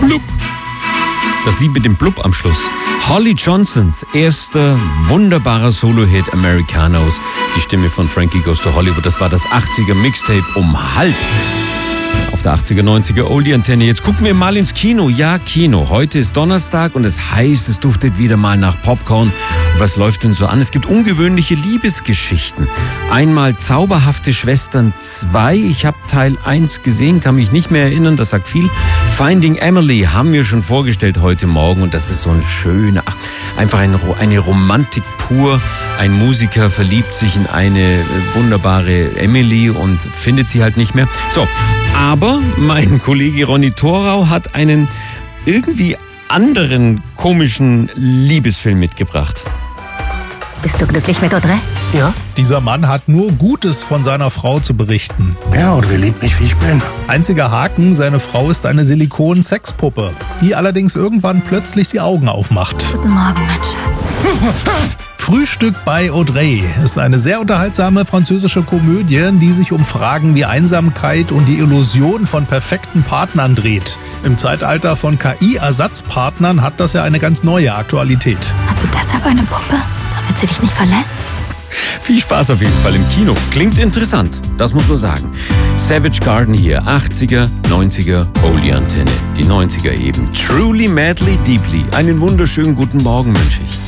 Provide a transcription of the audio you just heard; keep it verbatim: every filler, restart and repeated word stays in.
Blub. Das Lied mit dem Blub am Schluss. Holly Johnsons erster wunderbarer Solo-Hit Americanos. Die Stimme von Frankie Goes to Hollywood. Das war das achtziger Mixtape um halb. Auf der achtziger, neunziger Oldie-Antenne. Jetzt gucken wir mal ins Kino. Ja, Kino. Heute ist Donnerstag und es heißt, es duftet wieder mal nach Popcorn. Und was läuft denn so an? Es gibt ungewöhnliche Liebesgeschichten. Einmal Zauberhafte Schwestern zwei. Ich habe Teil eins gesehen, kann mich nicht mehr erinnern, das sagt viel. Finding Emily haben wir schon vorgestellt heute Morgen und das ist so ein schöner, einfach eine, eine Romantik pur. Ein Musiker verliebt sich in eine wunderbare Emily und findet sie halt nicht mehr. So, aber mein Kollege Ronny Thorau hat einen irgendwie anderen komischen Liebesfilm mitgebracht. Bist du glücklich mit Audrey? Ja. Dieser Mann hat nur Gutes von seiner Frau zu berichten. Ja, Audrey liebt mich, wie ich bin. Einziger Haken, seine Frau ist eine Silikon-Sexpuppe, die allerdings irgendwann plötzlich die Augen aufmacht. Guten Morgen, mein Schatz. Frühstück bei Audrey ist eine sehr unterhaltsame französische Komödie, die sich um Fragen wie Einsamkeit und die Illusion von perfekten Partnern dreht. Im Zeitalter von K I-Ersatzpartnern hat das ja eine ganz neue Aktualität. Hast du deshalb eine Puppe, damit sie dich nicht verlässt? Viel Spaß auf jeden Fall im Kino. Klingt interessant, das muss man sagen. Savage Garden hier, achtziger, neunziger Oldie-Antenne. Die neunziger eben. Truly, madly, deeply. Einen wunderschönen guten Morgen wünsche ich.